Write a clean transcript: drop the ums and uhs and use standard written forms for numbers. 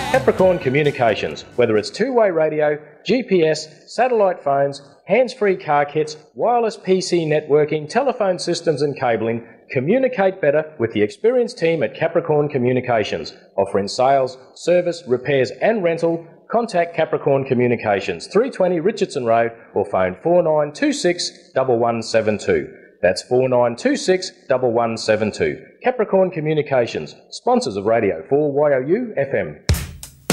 Capricorn Communications. Whether it's two-way radio, GPS, satellite phones, hands-free car kits, wireless PC networking, telephone systems and cabling, communicate better with the experienced team at Capricorn Communications. Offering sales, service, repairs and rental. Contact Capricorn Communications, 320 Richardson Road, or phone 4926 1172. That's 4926 1172. Capricorn Communications, sponsors of Radio 4YOU FM.